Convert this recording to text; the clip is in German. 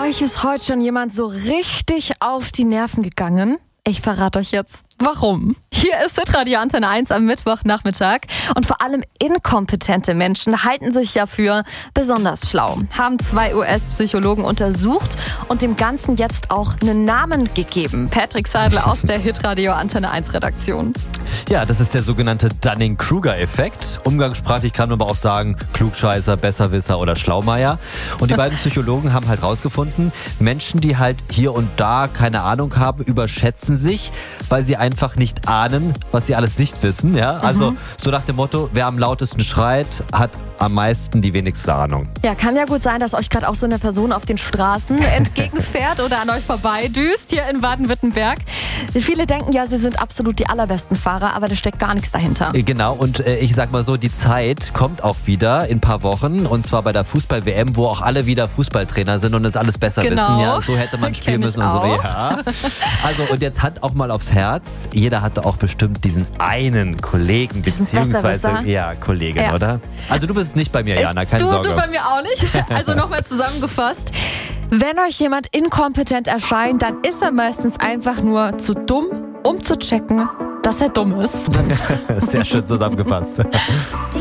Euch ist heute schon jemand so richtig auf die Nerven gegangen? Ich verrate euch jetzt, warum. Hier ist Hitradio Antenne 1 am Mittwochnachmittag. Und vor allem inkompetente Menschen halten sich ja für besonders schlau. Haben 2 US-Psychologen untersucht und dem Ganzen jetzt auch einen Namen gegeben. Patrick Seidel aus der Hitradio Antenne 1 Redaktion. Ja, das ist der sogenannte Dunning-Kruger-Effekt. Umgangssprachlich kann man aber auch sagen, Klugscheißer, Besserwisser oder Schlaumeier. Und die beiden Psychologen haben halt rausgefunden, Menschen, die halt hier und da keine Ahnung haben, überschätzen sich, weil sie einfach nicht ahnen, was sie alles nicht wissen. Ja? Also so nach dem Motto, wer am lautesten schreit, hat am meisten die wenigste Ahnung. Ja, kann ja gut sein, dass euch gerade auch so eine Person auf den Straßen entgegenfährt oder an euch vorbeidüst hier in Baden-Württemberg. Viele denken ja, sie sind absolut die allerbesten Fahrer, aber da steckt gar nichts dahinter. Genau, und ich sag mal so, die Zeit kommt auch wieder in ein paar Wochen, und zwar bei der Fußball-WM, wo auch alle wieder Fußballtrainer sind und es alles besser wissen. Ja, so hätte man spielen müssen und so. Ja. Also, und jetzt Hand auch mal aufs Herz. Jeder hatte auch bestimmt diesen einen Kollegen, beziehungsweise Kollegin, ja. Oder? Also du bist nicht bei mir, Jana, keine Sorge. Du bei mir auch nicht. Also nochmal zusammengefasst. Wenn euch jemand inkompetent erscheint, dann ist er meistens einfach nur zu dumm, um zu checken, dass er dumm ist. Sehr schön zusammengefasst.